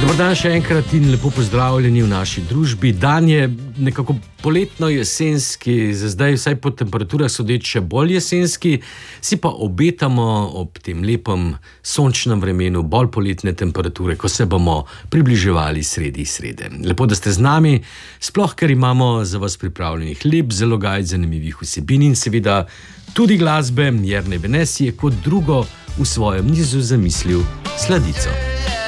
Dobar dan še enkrat in lepo pozdravljeni v naši družbi. Dan je nekako poletno-jesenski, za zdaj vsaj po temperaturah sodeč še bolj jesenski, si pa obetamo ob tem lepem sončnem vremenu bolj poletne temperature, ko se bomo približevali sredi srede. Lepo, da ste z nami, sploh ker imamo za vas pripravljenih lep zalogaj zanimivih vsebin in seveda tudi glasbe. Jernej Benesi je kot drugo v svojem nizu zamislil sladico.